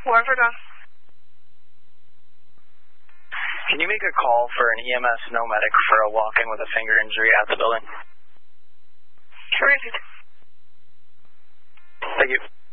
Warford on. Can you make a call for an EMS no medic for a walk-in with a finger injury at the building? Terrific. Thank you.